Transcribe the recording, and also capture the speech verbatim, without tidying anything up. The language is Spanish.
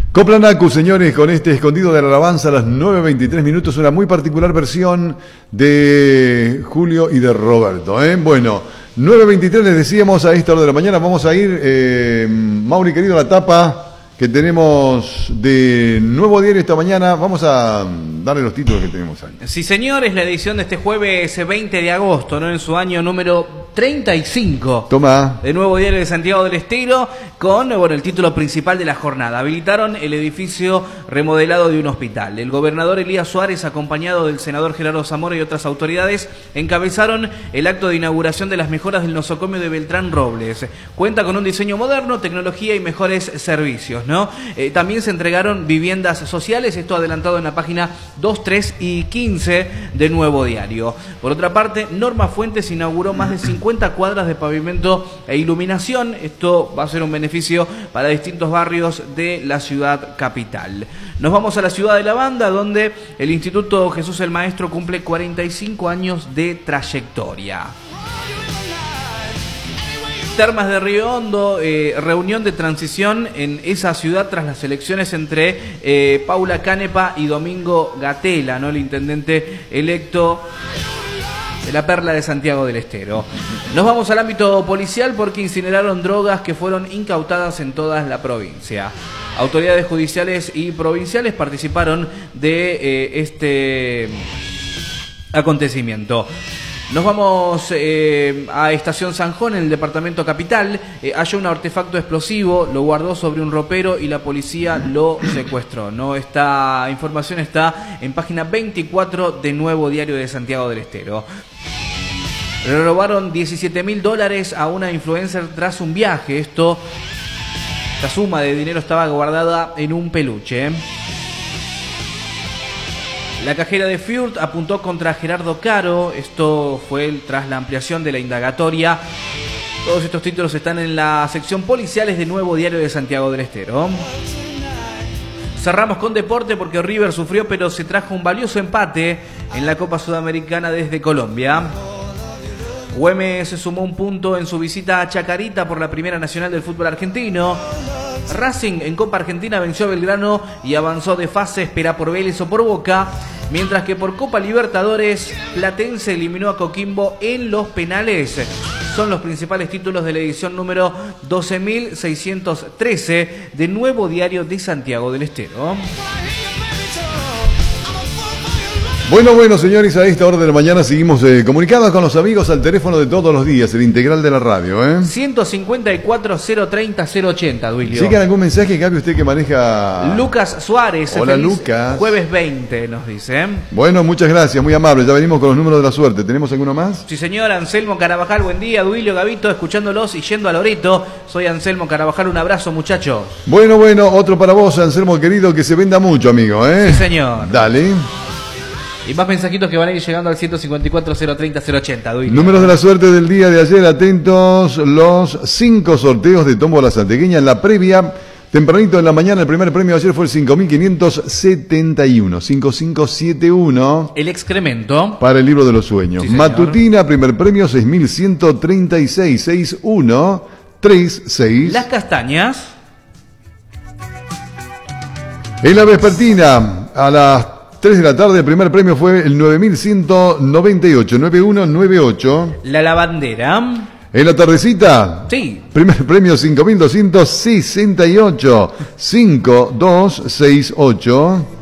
Coplanacu, señores, con este escondido de la alabanza a las nueve veintitrés minutos, una muy particular versión de Julio y de Roberto, ¿eh? Bueno, nueve veintitrés les decíamos a esta hora de la mañana, vamos a ir, eh, Mauri querido, la tapa que tenemos de Nuevo Diario esta mañana. Vamos a darle los títulos que tenemos ahí. Sí, señores, la edición de este jueves veinte de agosto, ¿no? En su año número treinta y cinco. Toma. De Nuevo Diario de Santiago del Estero, con bueno, el título principal de la jornada. Habilitaron el edificio remodelado de un hospital. El gobernador Elías Suárez, acompañado del senador Gerardo Zamora y otras autoridades, encabezaron el acto de inauguración de las mejoras del nosocomio de Beltrán Robles. Cuenta con un diseño moderno, tecnología y mejores servicios, ¿no? Eh, también se entregaron viviendas sociales, esto adelantado en la página dos, tres y quince de Nuevo Diario. Por otra parte, Norma Fuentes inauguró más de cincuenta cuadras de pavimento e iluminación. Esto va a ser un beneficio para distintos barrios de la ciudad capital. Nos vamos a la ciudad de La Banda, donde el Instituto Jesús el Maestro cumple cuarenta y cinco años de trayectoria. Termas de Río Hondo, eh, reunión de transición en esa ciudad tras las elecciones entre eh, Paula Canepa y Domingo Gatela, ¿no? El intendente electo de la Perla de Santiago del Estero. Nos vamos al ámbito policial porque incineraron drogas que fueron incautadas en toda la provincia. Autoridades judiciales y provinciales participaron de eh, este acontecimiento. Nos vamos eh, a Estación Sanjón, en el departamento capital. Eh, halló un artefacto explosivo, lo guardó sobre un ropero y la policía lo secuestró, ¿no? Esta información está en página veinticuatro de Nuevo Diario de Santiago del Estero. Le robaron diecisiete mil dólares a una influencer tras un viaje. Esto, esta suma de dinero estaba guardada en un peluche. La cajera de Fiurt apuntó contra Gerardo Caro. Esto fue tras la ampliación de la indagatoria. Todos estos títulos están en la sección policiales de Nuevo Diario de Santiago del Estero. Cerramos con deporte porque River sufrió, pero se trajo un valioso empate en la Copa Sudamericana desde Colombia. Güemes se sumó un punto en su visita a Chacarita por la Primera Nacional del fútbol argentino. Racing en Copa Argentina venció a Belgrano y avanzó de fase, espera por Vélez o por Boca, mientras que por Copa Libertadores Platense eliminó a Coquimbo en los penales. Son los principales títulos de la edición número doce mil seiscientos trece de Nuevo Diario de Santiago del Estero. Bueno, bueno, señores, a esta hora de la mañana seguimos eh, comunicados con los amigos al teléfono de todos los días, el integral de la radio, ¿eh? ciento cincuenta y cuatro, cero treinta, cero ochenta, Duilio. ¿Llega algún mensaje, Gaby, usted que maneja? Lucas Suárez. Hola, feliz Lucas. Jueves veinte, nos dice. Bueno, muchas gracias, muy amable. Ya venimos con los números de la suerte. ¿Tenemos alguno más? Sí, señor. Anselmo Carabajal, buen día. Duilio, Gabito, escuchándolos y yendo a Loreto. Soy Anselmo Carabajal, un abrazo, muchachos. Bueno, bueno, otro para vos, Anselmo, querido, que se venda mucho, amigo, ¿eh? Sí, señor. Dale. Y más mensajitos que van a ir llegando al ciento cincuenta y cuatro, cero treinta, cero ochenta, Duilio. Números de la suerte del día de ayer, atentos, los cinco sorteos de tómbola santiagueña en la previa. Tempranito en la mañana, el primer premio de ayer fue el cinco mil quinientos setenta y uno, cinco mil quinientos setenta y uno. El excremento. Para el libro de los sueños. Sí, matutina, primer premio, seis mil ciento treinta y seis, sesenta y uno, treinta y seis. Las castañas. En la vespertina, a las tres de la tarde, el primer premio fue el nueve mil ciento noventa y ocho, noventa y uno noventa y ocho. La lavandera. En la tardecita, sí. Primer premio cinco mil doscientos sesenta y ocho, cinco mil doscientos sesenta y ocho.